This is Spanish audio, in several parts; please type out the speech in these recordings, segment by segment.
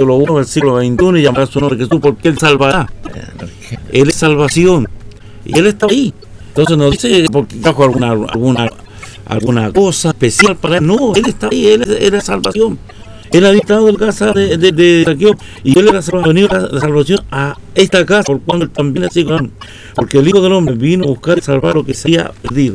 capítulo 1, versículo 21, y llamará su nombre Jesús, porque Él salvará. Él es salvación. Y Él está ahí. Entonces no dice porque trajo alguna cosa especial para Él. No, Él está ahí, Él es salvación. Él había estado en casa de Saqueo, y Él era venido la salvación a esta casa, por cuando Él también es hijo. Porque el Hijo del Hombre vino a buscar y salvar lo que se había perdido.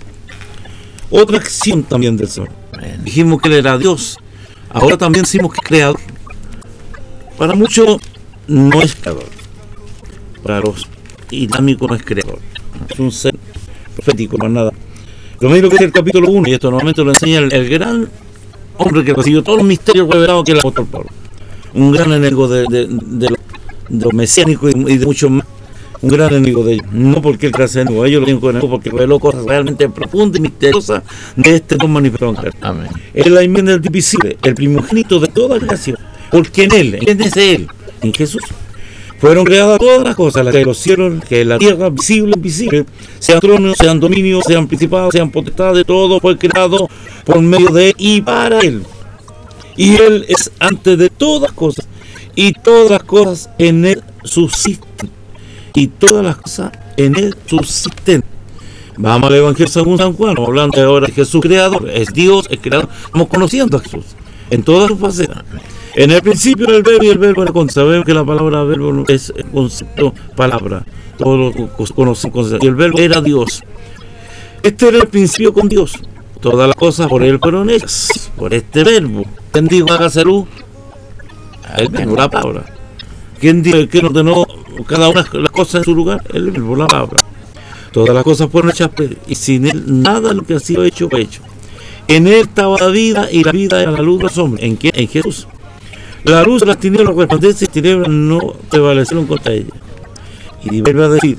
Otra acción también del Señor. Dijimos que Él era Dios. Ahora también decimos que es creador. Para muchos no es creador. Para los islámicos no es creador. Es un ser profético, más nada. Lo mismo que es el capítulo 1, y esto normalmente lo enseña el gran hombre que recibió todos los misterios revelados, que es el apóstol Pablo. Un gran enemigo de los mesiánicos y de muchos más. Un gran enemigo de ellos. No porque él crease enemigo, ellos lo tienen como enemigo porque reveló cosas realmente profundas y misteriosas de este don manifestado en carne. Amén. Es la imagen del divisible, el primogénito de toda creación. Porque en Él, ¿quién es Él? En Jesús. Fueron creadas todas las cosas, las de los cielos, que la tierra, visible, invisible, sean tronos, sean dominios, sean principados, sean potestades, todo fue creado por medio de Él y para Él. Y Él es antes de todas cosas, y todas las cosas en Él subsisten. Y todas las cosas en Él subsisten. Vamos al Evangelio según San Juan, hablando ahora de Jesús creador, es Dios, es creador. Estamos conociendo a Jesús en todas sus facetas. En el principio era el verbo, y el verbo era con. Sabemos que la palabra verbo es el concepto palabra. Todos lo conocemos. Y el verbo era Dios. Este era el principio con Dios. Todas las cosas por Él fueron hechas. Por este verbo. ¿Quién dijo hágase luz? El verbo, la palabra. ¿Quién dijo que ordenó cada una de las cosas en su lugar? El verbo, la palabra. Todas las cosas fueron hechas, y sin Él nada de lo que ha sido hecho fue hecho. En Él estaba la vida, y la vida era la luz de los hombres. ¿En quién? En Jesús. La luz de las tinieblas resplandece, y tinieblas no prevalecieron contra ella. Y vuelve a decir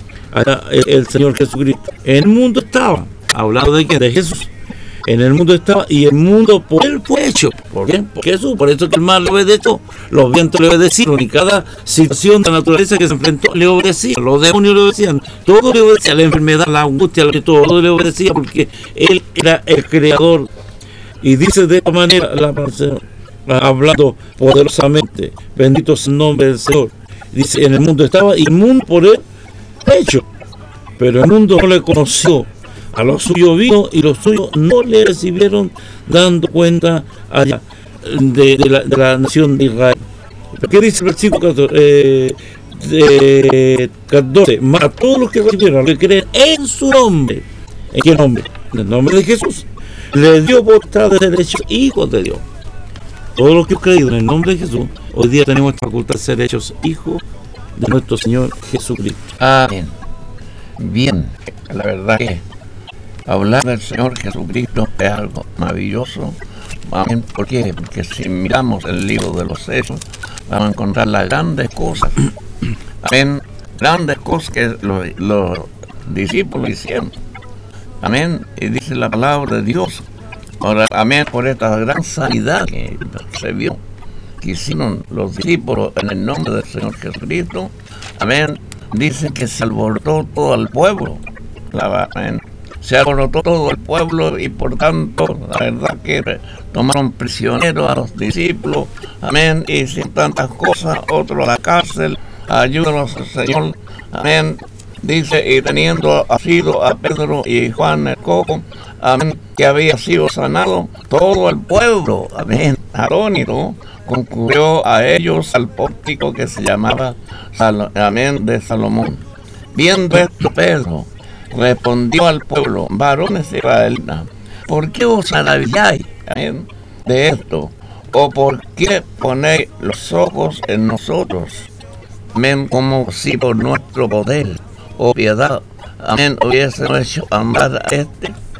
el Señor Jesucristo: en el mundo estaba, hablando de quién, de Jesús. En el mundo estaba, y el mundo por Él fue hecho. ¿Por qué? Por Jesús. Por eso que el mar le obedeció, los vientos le obedecieron, y cada situación de la naturaleza que se enfrentó le obedecía. Los demonios le obedecían, todo le obedecía, la enfermedad, la angustia, todo le obedecía, porque Él era el creador. Y dice de esta manera la palabra, hablando poderosamente: bendito es el nombre del Señor. Dice: en el mundo estaba, y el mundo por Él hecho, pero el mundo no le conoció. A los suyos vino, y los suyos no le recibieron, dando cuenta allá de la nación de Israel. ¿Qué dice el versículo 14? Mas a todos los que recibieron, los que creen en su nombre. ¿En qué nombre? En el nombre de Jesús. Le dio potestad de ser hechos hijos de Dios. Todos los que han creído en el nombre de Jesús, hoy día tenemos esta facultad de ser hechos hijos de nuestro Señor Jesucristo. Amén. Bien, la verdad que hablar del Señor Jesucristo es algo maravilloso. Amén. ¿Por qué? Porque si miramos el libro de los Hechos, vamos a encontrar las grandes cosas. Amén. Grandes cosas que los discípulos hicieron. Amén. Y dice la palabra de Dios. Ahora, amén, por esta gran sanidad que se vio, que hicieron los discípulos en el nombre del Señor Jesucristo. Amén. Dice que se alborotó todo el pueblo. Amén. Se alborotó todo el pueblo, y por tanto, la verdad que tomaron prisioneros a los discípulos. Amén. Y sin tantas cosas, otros a la cárcel. Ayúdanos, Señor. Amén. Dice: y teniendo asido a Pedro y Juan el cojo, amén, que había sido sanado, todo el pueblo, amén, atónito, concurrió a ellos al pórtico que se llamaba amén, de Salomón. Viendo esto, Pedro respondió al pueblo: varones israelitas, ¿por qué os maravilláis, amén, de esto? ¿O por qué ponéis los ojos en nosotros? Amén, como si por nuestro poder o piedad, amén, hubiésemos hecho amar a este.